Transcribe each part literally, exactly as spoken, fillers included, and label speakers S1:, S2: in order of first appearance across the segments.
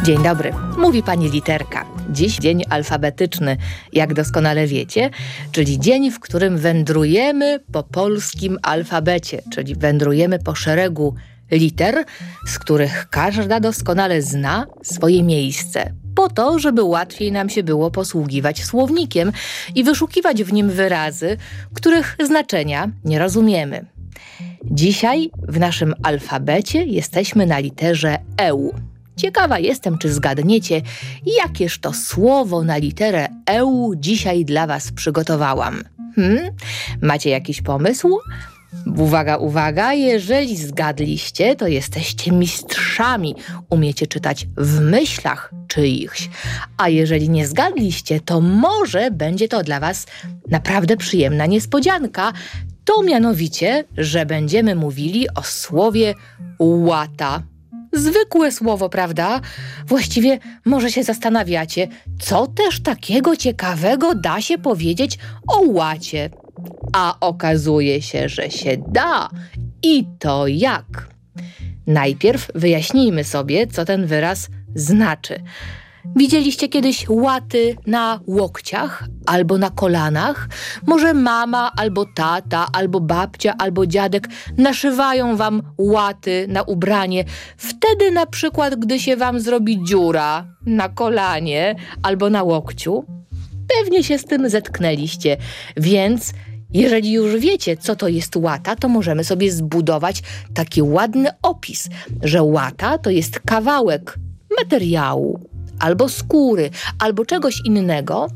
S1: Dzień dobry, mówi pani Literka. Dziś dzień alfabetyczny, jak doskonale wiecie, czyli dzień, w którym wędrujemy po polskim alfabecie, czyli wędrujemy po szeregu liter, z których każda doskonale zna swoje miejsce, po to, żeby łatwiej nam się było posługiwać słownikiem i wyszukiwać w nim wyrazy, których znaczenia nie rozumiemy. Dzisiaj w naszym alfabecie jesteśmy na literze eł. Ciekawa jestem, czy zgadniecie, jakież to słowo na literę eł dzisiaj dla was przygotowałam. Hmm? Macie jakiś pomysł? Uwaga, uwaga, jeżeli zgadliście, to jesteście mistrzami. Umiecie czytać w myślach czyichś. A jeżeli nie zgadliście, to może będzie to dla was naprawdę przyjemna niespodzianka. To mianowicie, że będziemy mówili o słowie łata. Zwykłe słowo, prawda? Właściwie może się zastanawiacie, co też takiego ciekawego da się powiedzieć o łacie. A okazuje się, że się da. I to jak? Najpierw wyjaśnijmy sobie, co ten wyraz znaczy. Widzieliście kiedyś łaty na łokciach albo na kolanach? Może mama, albo tata, albo babcia, albo dziadek naszywają wam łaty na ubranie. Wtedy na przykład, gdy się wam zrobi dziura na kolanie albo na łokciu. Pewnie się z tym zetknęliście, więc jeżeli już wiecie, co to jest łata, to możemy sobie zbudować taki ładny opis, że łata to jest kawałek materiału, albo skóry, albo czegoś innego,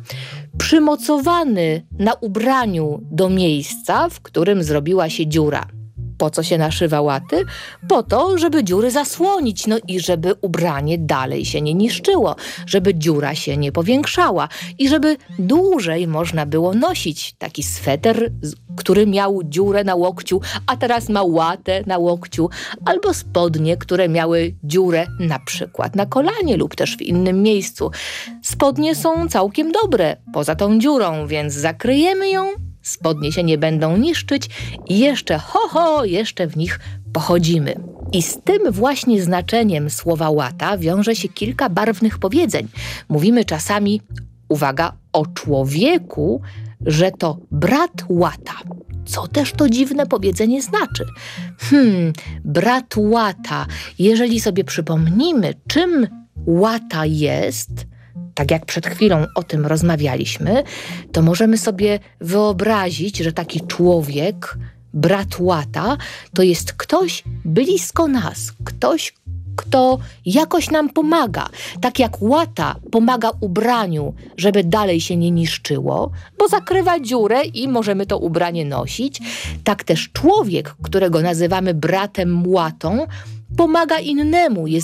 S1: przymocowany na ubraniu do miejsca, w którym zrobiła się dziura. Po co się naszywa łaty? Po to, żeby dziury zasłonić, no i żeby ubranie dalej się nie niszczyło, żeby dziura się nie powiększała i żeby dłużej można było nosić taki sweter, który miał dziurę na łokciu, a teraz ma łatę na łokciu, albo spodnie, które miały dziurę na przykład na kolanie lub też w innym miejscu. Spodnie są całkiem dobre poza tą dziurą, więc zakryjemy ją. Spodnie się nie będą niszczyć i jeszcze, ho, ho, jeszcze w nich pochodzimy. I z tym właśnie znaczeniem słowa łata wiąże się kilka barwnych powiedzeń. Mówimy czasami, uwaga, o człowieku, że to brat łata. Co też to dziwne powiedzenie znaczy? Hmm, brat łata. Jeżeli sobie przypomnimy, czym łata jest, tak jak przed chwilą o tym rozmawialiśmy, to możemy sobie wyobrazić, że taki człowiek, brat łata, to jest ktoś blisko nas, ktoś, kto jakoś nam pomaga. Tak jak łata pomaga ubraniu, żeby dalej się nie niszczyło, bo zakrywa dziurę i możemy to ubranie nosić, tak też człowiek, którego nazywamy bratem łatą, pomaga innemu, jest